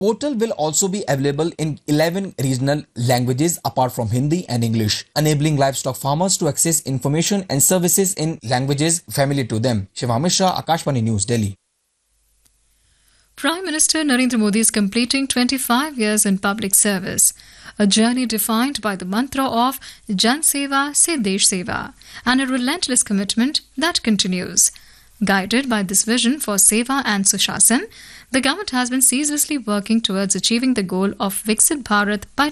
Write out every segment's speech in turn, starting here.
Portal will also be available in 11 regional languages apart from Hindi and English, enabling livestock farmers to access information and services in languages familiar to them. Shiva Mishra, Akashvani News, Delhi. Prime Minister Narendra Modi is completing 25 years in public service, a journey defined by the mantra of Jan Seva se Desh Seva and a relentless commitment that continues. Guided by this vision for Seva and Sushasan, the government has been ceaselessly working towards achieving the goal of Viksit Bharat by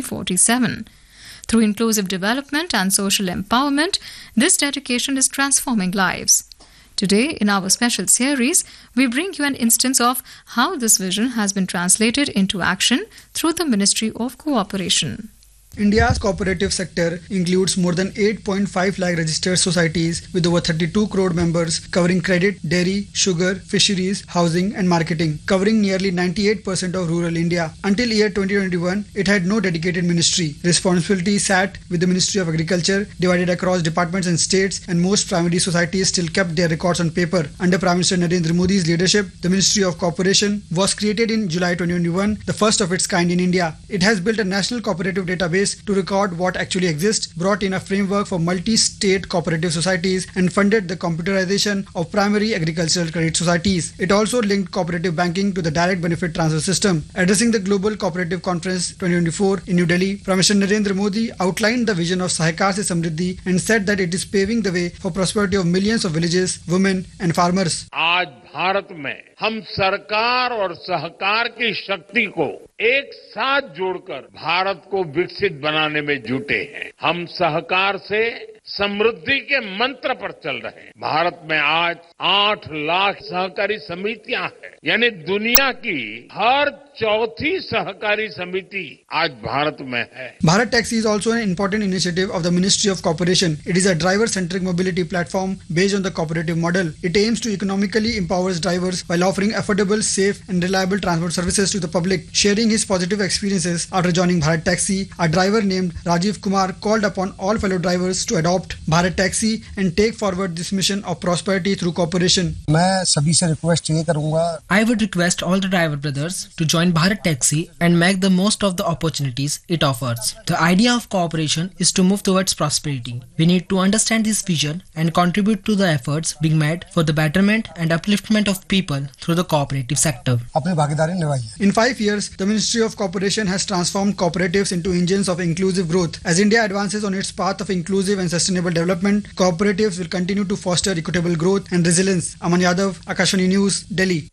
2047. Through inclusive development and social empowerment, this dedication is transforming lives. Today, in our special series, we bring you an instance of how this vision has been translated into action through the Ministry of Cooperation. India's cooperative sector includes more than 8.5 lakh registered societies with over 32 crore members covering credit, dairy, sugar, fisheries, housing and marketing, covering nearly 98% of rural India. Until year 2021, it had no dedicated ministry. Responsibility sat with the Ministry of Agriculture, divided across departments and states, and most primary societies still kept their records on paper. Under Prime Minister Narendra Modi's leadership, the Ministry of Cooperation was created in July 2021, the first of its kind in India. It has built a national cooperative database to record what actually exists, brought in a framework for multi-state cooperative societies, and funded the computerization of primary agricultural credit societies. It also linked cooperative banking to the direct benefit transfer system. Addressing the Global Cooperative Conference 2024 in New Delhi, Prime Minister Narendra Modi outlined the vision of Sahakar se Samriddhi and said that it is paving the way for prosperity of millions of villages, women and farmers. आज भारत में हम सरकार और सहकार की शक्ति को एक साथ जोड़कर भारत को विकसित बनाने में जुटे हैं। हम सहकार से समृद्धि के मंत्र पर चल रहे हैं। भारत में आज 8 लाख सहकारी समितियां हैं, यानी दुनिया की हर चौथी सहकारी समिति आज भारत में है। Bharat Taxi is also an important initiative of the Ministry of Cooperation. It is a driver-centric mobility platform based on the cooperative model. It aims to economically empower drivers while offering affordable, safe and reliable transport services to the public. Sharing his positive experiences after joining Bharat Taxi, a driver named Rajiv Kumar called upon all fellow drivers to adopt Bharat Taxi and take forward this mission of prosperity through cooperation. मैं सभी से request ये करूंगा, I would request all the driver brothers to join Bharat Taxi and make the most of the opportunities it offers. The idea of cooperation is to move towards prosperity. We need to understand this vision and contribute to the efforts being made for the betterment and upliftment of people through the cooperative sector. अपनी भागीदारी निभाइए. In 5 years, the Ministry of Cooperation has transformed cooperatives into engines of inclusive growth. As India advances on its path of inclusive and sustainable development, cooperatives will continue to foster equitable growth and resilience. Aman Yadav, Akashvani News, Delhi.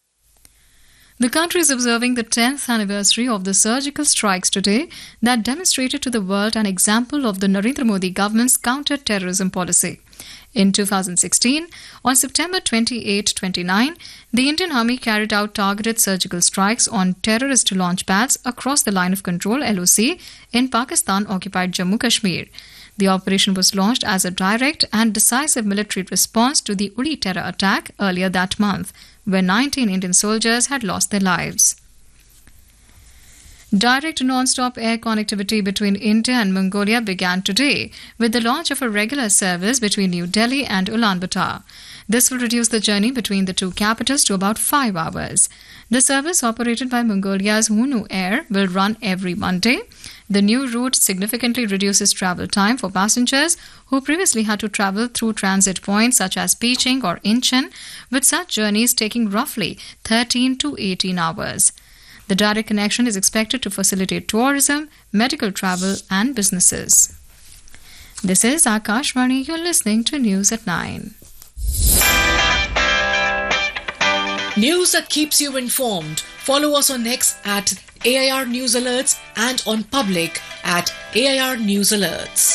The country is observing the 10th anniversary of the surgical strikes today that demonstrated to the world an example of the Narendra Modi government's counter-terrorism policy. In 2016, on September 28-29, the Indian Army carried out targeted surgical strikes on terrorist launch pads across the line of control (LOC) in Pakistan-occupied Jammu Kashmir. The operation was launched as a direct and decisive military response to the Uri terror attack earlier that month, where 19 Indian soldiers had lost their lives. Direct non-stop air connectivity between India and Mongolia began today with the launch of a regular service between New Delhi and Ulaanbaatar. This will reduce the journey between the two capitals to about 5 hours. The service operated by Mongolia's Hunu Air will run every Monday. The new route significantly reduces travel time for passengers who previously had to travel through transit points such as Piching or Incheon, with such journeys taking roughly 13 to 18 hours. The direct connection is expected to facilitate tourism, medical travel and businesses. This is Akashvani. You're listening to News at 9. News that keeps you informed. Follow us on X at AIR News Alerts and on Public at AIR News Alerts.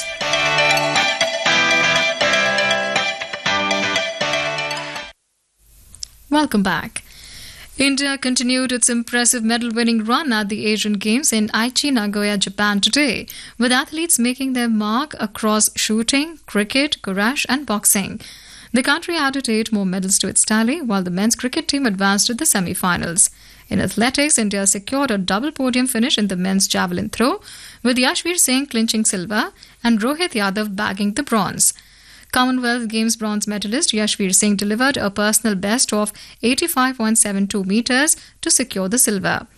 Welcome back. India continued its impressive medal-winning run at the Asian Games in Aichi, Nagoya, Japan today, with athletes making their mark across shooting, cricket, garage and boxing. The country added 8 more medals to its tally, while the men's cricket team advanced to the semi-finals. In athletics, India secured a double podium finish in the men's javelin throw, with Yashveer Singh clinching silver and Rohit Yadav bagging the bronze. Commonwealth Games bronze medalist Yashveer Singh delivered a personal best of 85.72 meters to secure the silver.